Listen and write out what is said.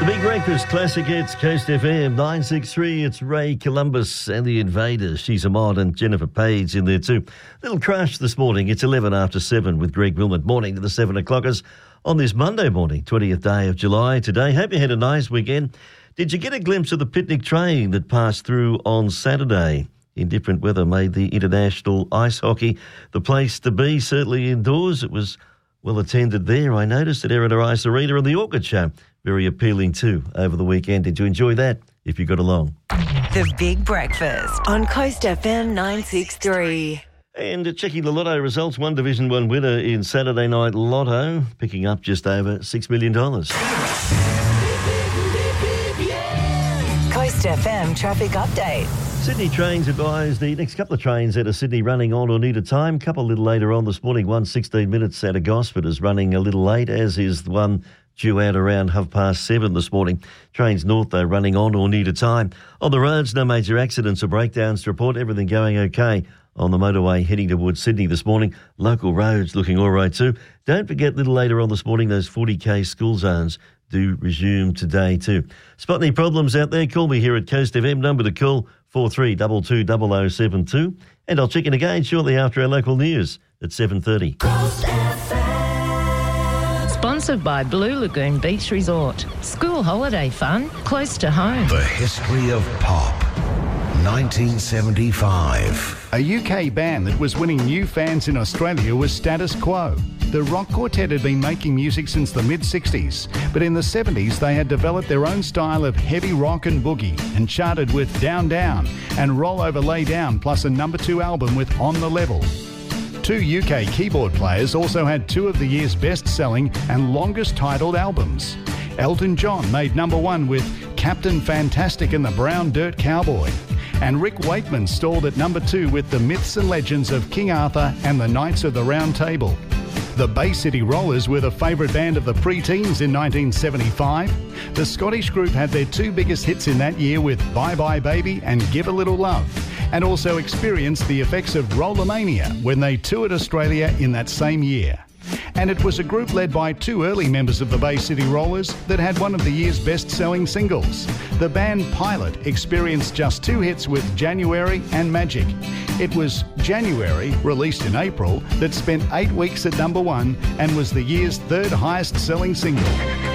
Big Breakfast Classic Hits, Coast FM 963. It's Ray Columbus and the Invaders. She's a mod and Jennifer Page in there too. Little crash this morning. It's 11 after 7 with Greg Wilmot. Morning to the 7 o'clockers on this Monday morning, 20th day of July today. Hope you had a nice weekend. Did you get a glimpse of the picnic train that passed through on Saturday? Indifferent weather made the international ice hockey the place to be, certainly indoors. It was well attended there. I noticed at Erina Ice Arena and the Orchid Show. Very appealing too over the weekend. Did you enjoy that if you got along? The Big Breakfast on Coast FM 963. And checking the Lotto results, one Division 1 winner in Saturday Night Lotto, picking up just over $6 million. Coast FM traffic update. Sydney Trains advised the next couple of trains out of Sydney running on or near time. Couple a little later on this morning, one 16 minutes out of Gosford is running a little late, as is the one due out around 7:30 this morning. Trains north, though, running on or near to time. On the roads, no major accidents or breakdowns to report. Everything going okay on the motorway heading towards Sydney this morning. Local roads looking all right too. Don't forget, a little later on this morning, those 40k school zones do resume today too. Spot any problems out there? Call me here at Coast FM. Number to call 4322 0072. And I'll check in again shortly after our local news at 7:30. Coast FM. Sponsored by Blue Lagoon Beach Resort. School holiday fun close to home. The history of pop. 1975. A UK band that was winning new fans in Australia was Status Quo. The rock quartet had been making music since the mid-60s, but in the 70s they had developed their own style of heavy rock and boogie and charted with Down Down and Roll Over Lay Down, plus a number 2 album with On the Level. 2 UK keyboard players also had 2 of the year's best-selling and longest-titled albums. Elton John made number 1 with Captain Fantastic and the Brown Dirt Cowboy, and Rick Wakeman stalled at number 2 with The Myths and Legends of King Arthur and the Knights of the Round Table. The Bay City Rollers were the favourite band of the pre-teens in 1975. The Scottish group had their 2 biggest hits in that year with Bye Bye Baby and Give a Little Love, and also experienced the effects of Rollermania when they toured Australia in that same year. And it was a group led by 2 early members of the Bay City Rollers that had one of the year's best-selling singles. The band Pilot experienced just 2 hits with January and Magic. It was January, released in April, that spent 8 weeks at number 1 and was the year's 3rd highest-selling single.